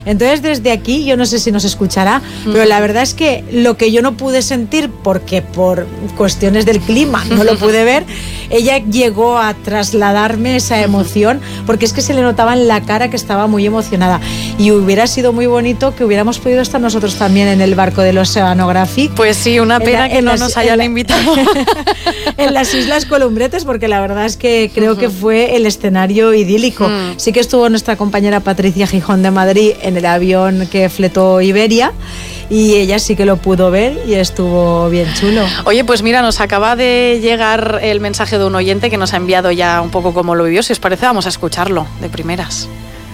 Entonces desde aquí, yo no sé si nos escuchará, pero la verdad es que lo que yo no pude sentir, porque por cuestiones del clima no lo pude ver, ella llegó a trasladarme esa emoción, porque es que se le notaba en la cara que estaba muy emocionada. Y hubiera sido muy bonito que hubiéramos podido estar nosotros también en el barco del Oceanographic. Pues sí, una pena que no nos hayan invitado. En las Islas Columbretes, porque la verdad es que creo que fue el escenario idílico. Sí que estuvo nuestra compañera Patricia Gijón de Madrid en el avión que fletó Iberia, y ella sí que lo pudo ver y estuvo bien chulo. Oye, pues mira, nos acaba de llegar el mensaje de un oyente que nos ha enviado ya un poco cómo lo vivió. Si os parece, vamos a escucharlo de primeras.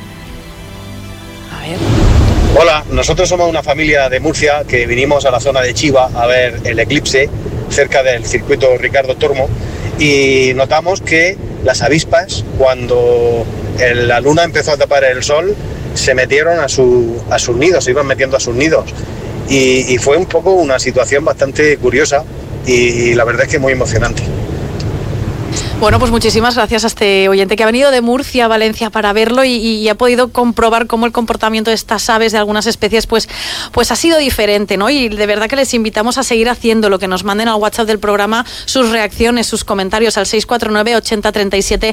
A ver. Hola, nosotros somos una familia de Murcia que vinimos a la zona de Chiva a ver el eclipse cerca del circuito Ricardo Tormo, y notamos que las avispas, cuando la luna empezó a tapar el sol, se metieron a sus nidos, se iban metiendo a sus nidos, y fue un poco una situación bastante curiosa y la verdad es que muy emocionante. Bueno, pues muchísimas gracias a este oyente que ha venido de Murcia a Valencia para verlo y ha podido comprobar cómo el comportamiento de estas aves de algunas especies pues ha sido diferente, ¿no? Y de verdad que les invitamos a seguir haciéndolo, que nos manden al WhatsApp del programa sus reacciones, sus comentarios al 649 80 37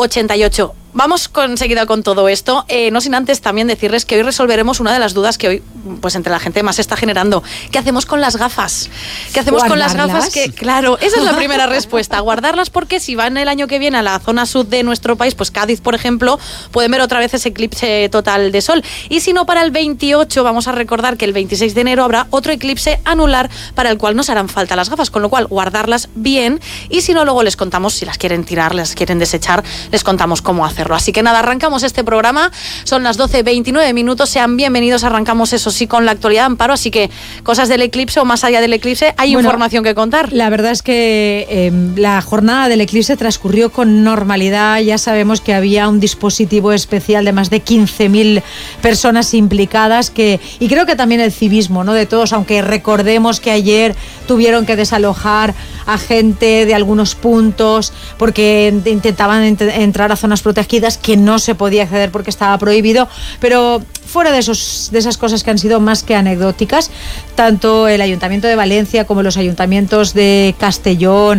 88. Vamos enseguida con todo esto, no sin antes también decirles que hoy resolveremos una de las dudas que hoy, pues entre la gente más está generando. ¿Qué hacemos con las gafas? ¿Qué hacemos con las gafas? Que, claro, esa es la primera respuesta. Guardarlas, porque si van el año que viene a la zona sur de nuestro país, pues Cádiz, por ejemplo, pueden ver otra vez ese eclipse total de sol. Y si no, para el 28, vamos a recordar que el 26 de enero habrá otro eclipse anular para el cual nos harán falta las gafas, con lo cual guardarlas bien, y si no, luego les contamos, si las quieren tirar, las quieren desechar, les contamos cómo hacerlo. Así que nada, arrancamos este programa, son las 12:29 minutos, sean bienvenidos, arrancamos eso sí con la actualidad, Amparo, así que cosas del eclipse o más allá del eclipse, hay información que contar. La verdad es que la jornada del eclipse transcurrió con normalidad, ya sabemos que había un dispositivo especial de más de 15.000 personas implicadas, y creo que también el civismo, ¿no?, de todos, aunque recordemos que ayer tuvieron que desalojar a gente de algunos puntos porque intentaban entrar a zonas protegidas que no se podía acceder porque estaba prohibido, pero fuera de esas cosas que han sido más que anecdóticas, tanto el Ayuntamiento de Valencia como los ayuntamientos de Castellón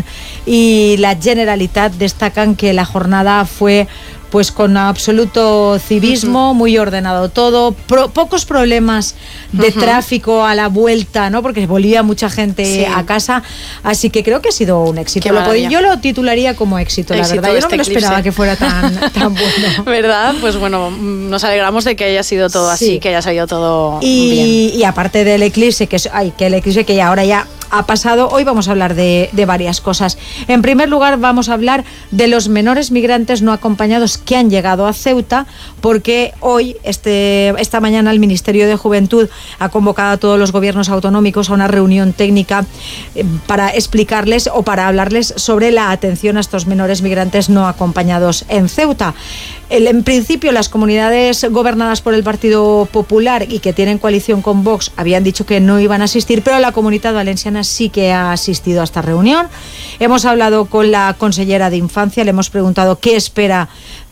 y la Generalitat destacan que la jornada fue pues con absoluto civismo, muy ordenado todo, pocos problemas de tráfico a la vuelta, ¿no?, porque volvía mucha gente a casa, así que creo que ha sido un éxito. Yo lo titularía como éxito, la verdad. Yo no me lo esperaba que fuera tan bueno. ¿Verdad? Pues bueno, nos alegramos de que haya sido todo así, que haya salido todo bien. Y aparte del eclipse, que el eclipse que ahora ya ha pasado, hoy vamos a hablar de varias cosas. En primer lugar, vamos a hablar de los menores migrantes no acompañados que han llegado a Ceuta, porque hoy, esta mañana, el Ministerio de Juventud ha convocado a todos los gobiernos autonómicos a una reunión técnica para explicarles o para hablarles sobre la atención a estos menores migrantes no acompañados en Ceuta. En principio, las comunidades gobernadas por el Partido Popular y que tienen coalición con Vox habían dicho que no iban a asistir, pero la Comunitat Valenciana sí que ha asistido a esta reunión. Hemos hablado con la consellera de Infancia, le hemos preguntado qué espera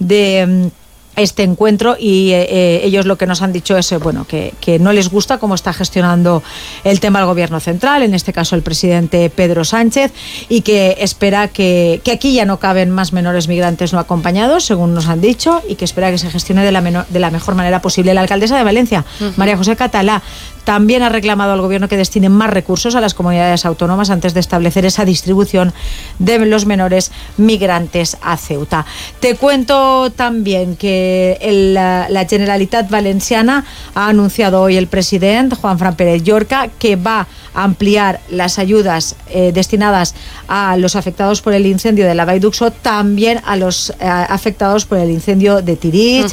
de este encuentro, y ellos lo que nos han dicho es que no les gusta cómo está gestionando el tema el gobierno central, en este caso el presidente Pedro Sánchez, y que espera que aquí ya no caben más menores migrantes no acompañados, según nos han dicho, y que espera que se gestione de la mejor manera posible. La alcaldesa de Valencia, María José Catalá, también ha reclamado al gobierno que destine más recursos a las comunidades autónomas antes de establecer esa distribución de los menores migrantes a Ceuta. Te cuento también que la Generalitat Valenciana ha anunciado hoy el presidente Juanfran Pérez Llorca que va a ampliar las ayudas destinadas a los afectados por el incendio de la Vall d'Uixó, también a los afectados por el incendio de Tírig,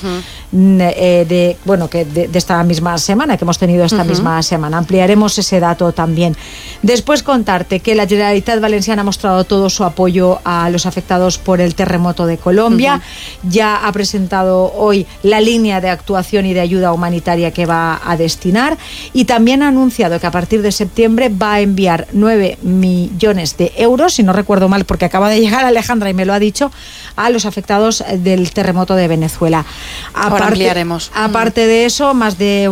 de esta misma semana, que hemos tenido esta misma semana. Ampliaremos ese dato también. Después contarte que la Generalitat Valenciana ha mostrado todo su apoyo a los afectados por el terremoto de Colombia. Ya ha presentado anunciado hoy la línea de actuación y de ayuda humanitaria que va a destinar, y también ha anunciado que a partir de septiembre va a enviar 9 millones de euros, si no recuerdo mal, porque acaba de llegar Alejandra y me lo ha dicho, a los afectados del terremoto de Venezuela. Ahora ampliaremos. Aparte de eso, más de